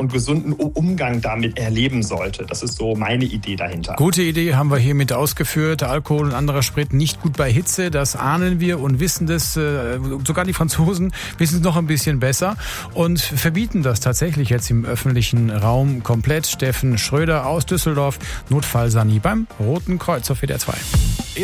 und gesunden Umgang damit erleben sollte. Das ist so meine Idee dahinter. Gute Idee, haben wir hiermit ausgeführt. Alkohol und anderer Sprit nicht gut bei Hitze, das ahnen wir und wissen das. Sogar die Franzosen wissen es noch ein bisschen besser und verbieten das tatsächlich jetzt im öffentlichen Raum komplett. Steffen Schröder aus Düsseldorf, Notfallsani beim Roten Kreuz auf WDR 2.